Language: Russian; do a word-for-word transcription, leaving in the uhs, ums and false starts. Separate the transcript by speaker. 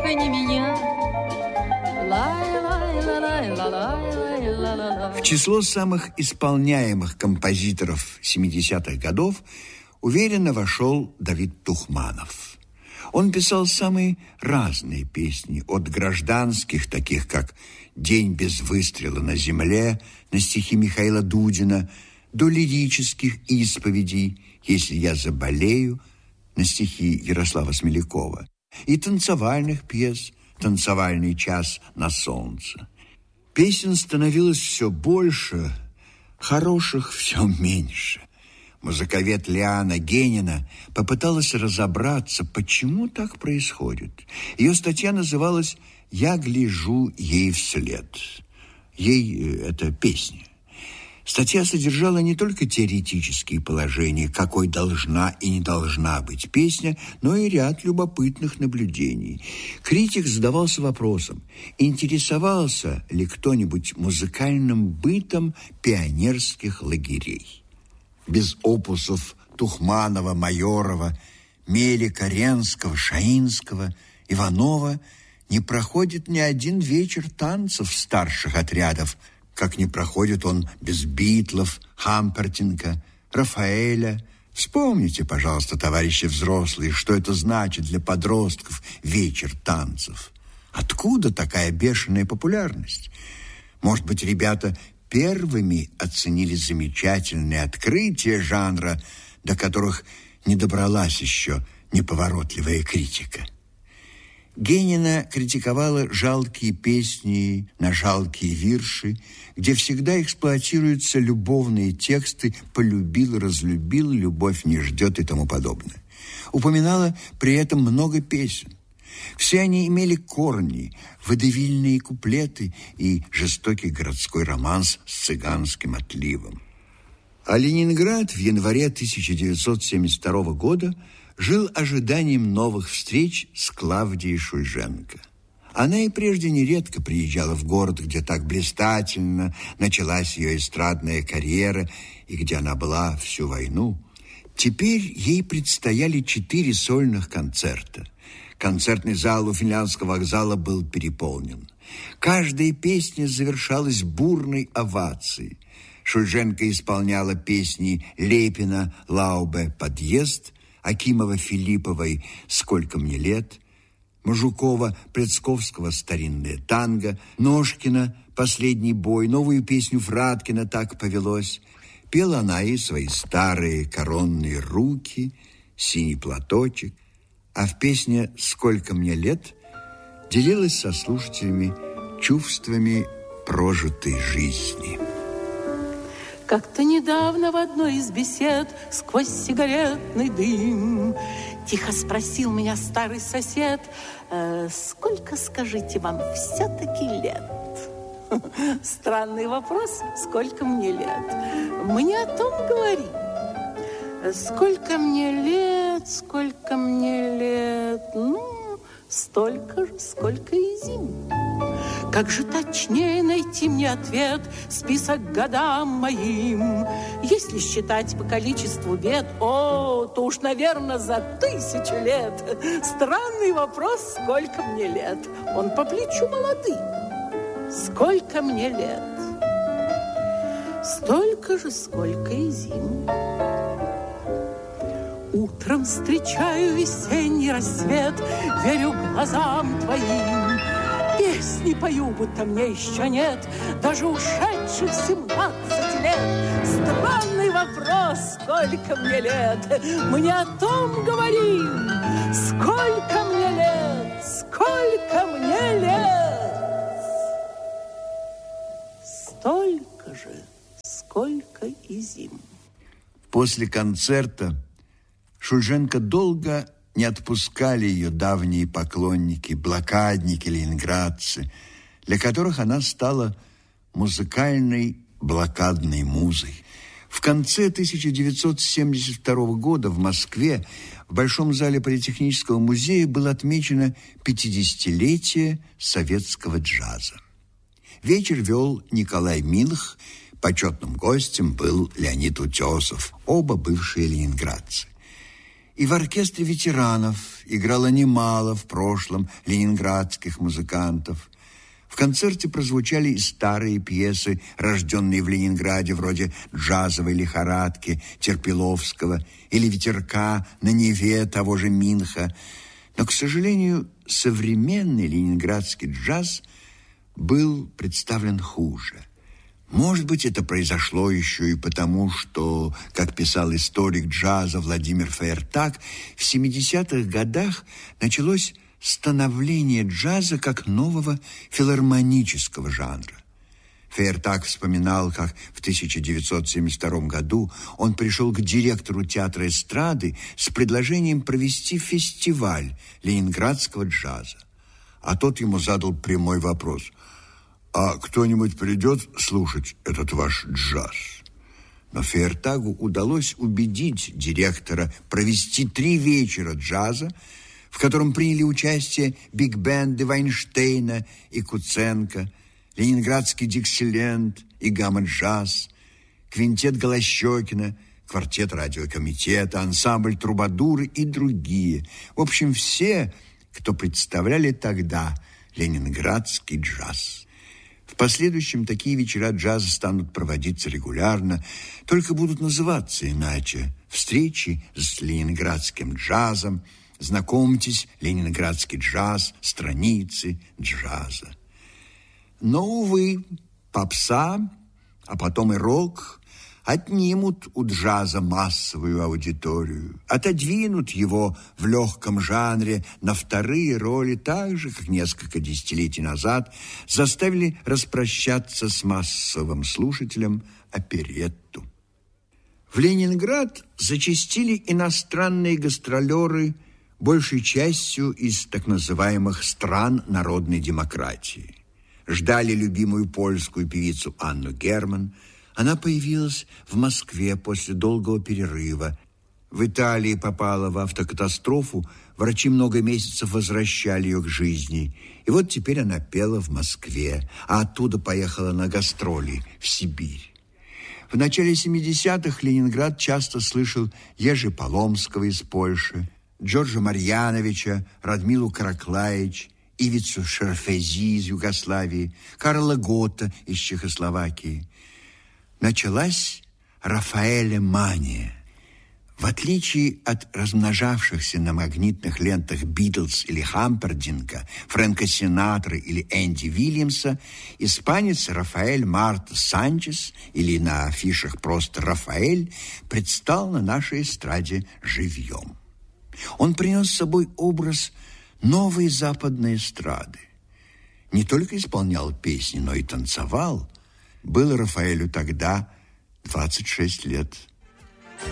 Speaker 1: только не меня.
Speaker 2: В число самых исполняемых композиторов семидесятых годов уверенно вошел Давид Тухманов. Он писал самые разные песни, от гражданских, таких как «День без выстрела на земле» на стихи Михаила Дудина, до лирических исповедей «Если я заболею» на стихи Ярослава Смелякова, и танцевальных пьес «Танцевальный час на солнце». Песен становилось все больше, хороших все меньше. Музыковед Лиана Генина попыталась разобраться, почему так происходит. Ее статья называлась «Я гляжу ей вслед». Ей это песня. Статья содержала не только теоретические положения, какой должна и не должна быть песня, но и ряд любопытных наблюдений. Критик задавался вопросом, интересовался ли кто-нибудь музыкальным бытом пионерских лагерей. Без опусов Тухманова, Майорова, Мелика, Ренского, Шаинского, Иванова не проходит ни один вечер танцев старших отрядов, как не проходит он без Битлов, Хампертинга, Рафаэля. Вспомните, пожалуйста, товарищи взрослые, что это значит для подростков вечер танцев. Откуда такая бешеная популярность? Может быть, ребята первыми оценили замечательные открытия жанра, до которых не добралась еще неповоротливая критика. Генина критиковала жалкие песни на жалкие вирши, где всегда эксплуатируются любовные тексты «полюбил, разлюбил, любовь не ждет» и тому подобное. Упоминала при этом много песен. Все они имели корни, водевильные куплеты и жестокий городской романс с цыганским отливом. А Ленинград в январе тысяча девятьсот семьдесят второго года жил ожиданием новых встреч с Клавдией Шульженко. Она и прежде нередко приезжала в город, где так блистательно началась ее эстрадная карьера и где она была всю войну. Теперь ей предстояли четыре сольных концерта. Концертный зал у Финляндского вокзала был переполнен. Каждая песня завершалась бурной овацией. Шульженко исполняла песни Лепина, Лаубе «Подъезд», Акимова-Филипповой «Сколько мне лет», Мажукова, Плецковского «Старинное танго», Ножкина «Последний бой», новую песню Фраткина «Так повелось». Пела она и свои старые коронные руки, «Синий платочек», а в песне «Сколько мне лет» делилась со слушателями чувствами прожитой жизни.
Speaker 3: Как-то недавно в одной из бесед сквозь сигаретный дым тихо спросил меня старый сосед: э, сколько, скажите, вам все-таки лет? Странный вопрос, сколько мне лет? Мне о том говори. Сколько мне лет, сколько мне лет? Ну, столько же, сколько и зим. Как же точнее найти мне ответ, список годам моим? Если считать по количеству бед, о, то уж, наверное, за тысячу лет. Странный вопрос, сколько мне лет? Он по плечу молодым. Сколько мне лет? Столько же, сколько и зим. Утром встречаю весенний рассвет, верю глазам твоим. Песни пою, будто мне еще нет даже ушедших семнадцати лет. Странный вопрос, сколько мне лет? Мне о том говорим. Сколько мне лет? Сколько мне лет? Столько же, сколько и зим.
Speaker 2: После концерта Шульженко долго не отпускали ее давние поклонники, блокадники, ленинградцы, для которых она стала музыкальной блокадной музой. В конце тысяча девятьсот семьдесят второго года в Москве в Большом зале Политехнического музея было отмечено пятидесятилетие советского джаза. Вечер вел Николай Минх, почетным гостем был Леонид Утесов, оба бывшие ленинградцы. И в оркестре ветеранов играло немало в прошлом ленинградских музыкантов. В концерте прозвучали и старые пьесы, рожденные в Ленинграде, вроде «Джазовой лихорадки» Терпиловского или «Ветерка на Неве» того же Минха. Но, к сожалению, современный ленинградский джаз был представлен хуже. Может быть, это произошло еще и потому, что, как писал историк джаза Владимир Фейертак, в семидесятых годах началось становление джаза как нового филармонического жанра. Фейертак вспоминал, как в тысяча девятьсот семьдесят втором году он пришел к директору театра эстрады с предложением провести фестиваль ленинградского джаза. А тот ему задал прямой вопрос: «А кто-нибудь придет слушать этот ваш джаз?» Но Фейертагу удалось убедить директора провести три вечера джаза, в котором приняли участие биг-бенды Вайнштейна и Куценко, ленинградский Диксиленд и гамма-джаз, квинтет Голощёкина, квартет радиокомитета, ансамбль Трубадуры и другие. В общем, все, кто представляли тогда ленинградский джаз. В последующем такие вечера джаза станут проводиться регулярно, только будут называться иначе: встречи с ленинградским джазом, знакомьтесь, ленинградский джаз, страницы джаза. Но, увы, попса, а потом и рок отнимут у джаза массовую аудиторию, отодвинут его в легком жанре на вторые роли, так же, как несколько десятилетий назад заставили распрощаться с массовым слушателем оперетту. В Ленинград зачастили иностранные гастролеры, большей частью из так называемых стран народной демократии. Ждали любимую польскую певицу Анну Герман. Она появилась в Москве после долгого перерыва. В Италии попала в автокатастрофу. Врачи много месяцев возвращали ее к жизни. И вот теперь она пела в Москве, а оттуда поехала на гастроли в Сибирь. В начале семидесятых Ленинград часто слышал Ежи Поломского из Польши, Джорджа Марьяновича, Радмилу Караклаич, Ивицу Шерфези из Югославии, Карла Готта из Чехословакии. Началась Рафаэлемания. В отличие от размножавшихся на магнитных лентах Битлз или Хампердинга, Фрэнка Синатры или Энди Вильямса, испанец Рафаэль Марта Санчес, или на афишах просто Рафаэль, предстал на нашей эстраде живьем. Он принес с собой образ новой западной эстрады. Не только исполнял песни, но и танцевал. Было Рафаэлю тогда двадцать шесть лет.